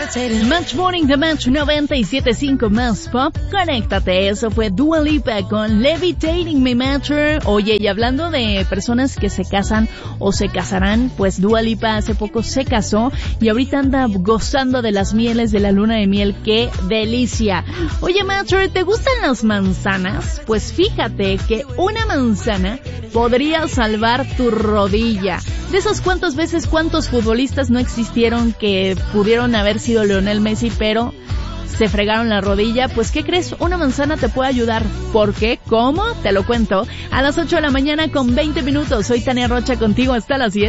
Match Morning de Match 97.5 más pop. Conéctate, eso fue Dua Lipa con Levitating Me Matter. Oye, y hablando de personas que se casan o se casarán, pues Dua Lipa hace poco se casó y ahorita anda gozando de las mieles de la luna de miel. ¡Qué delicia! Oye, Matter, ¿te gustan las manzanas? Pues fíjate que una manzana podría salvar tu rodilla. De esas cuantas veces, cuántos futbolistas no existieron que pudieron haber sido Lionel Messi, pero se fregaron la rodilla. Pues, ¿qué crees? Una manzana te puede ayudar. ¿Por qué? ¿Cómo? Te lo cuento a las 8 de la mañana con 20 minutos. Soy Tania Rocha contigo hasta las 10.